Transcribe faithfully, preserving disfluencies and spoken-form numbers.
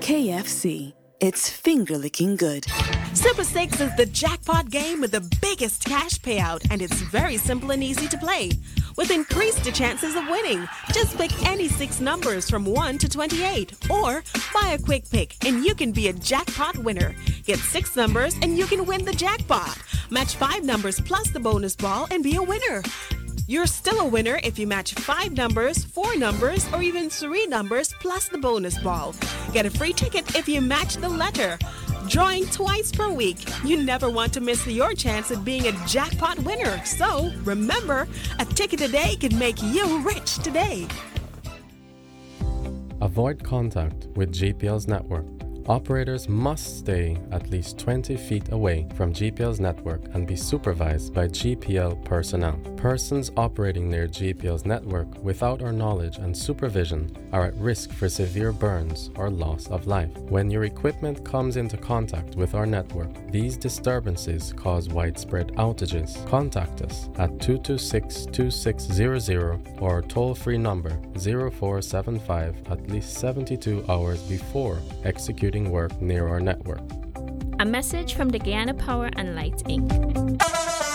K F C. It's finger-licking good. Super six is the jackpot game with the biggest cash payout, and it's very simple and easy to play. With increased chances of winning, just pick any six numbers from one to twenty-eight, or buy a quick pick and you can be a jackpot winner. Get six numbers and you can win the jackpot. Match five numbers plus the bonus ball and be a winner. You're still a winner if you match five numbers, four numbers, or even three numbers plus the bonus ball. Get a free ticket if you match the letter. Drawing twice per week. You never want to miss your chance at being a jackpot winner. So remember, a ticket a day can make you rich today. Avoid contact with G P L's network. Operators must stay at least twenty feet away from G P L's network and be supervised by G P L personnel. Persons operating near G P L's network without our knowledge and supervision are at risk for severe burns or loss of life. When your equipment comes into contact with our network, these disturbances cause widespread outages. Contact us at two two six, two six zero zero or our toll-free number zero four seven five at least seventy-two hours before executing work near our network. A message from the Guyana Power and Light Incorporated